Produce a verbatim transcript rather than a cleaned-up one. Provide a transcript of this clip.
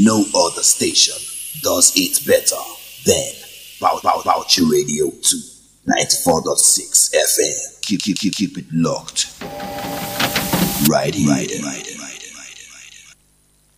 no other station does it better than Bou- Bou- Boucher Radio two, ninety-four point six F M. Keep, keep, keep, keep it locked. Right here. Right here.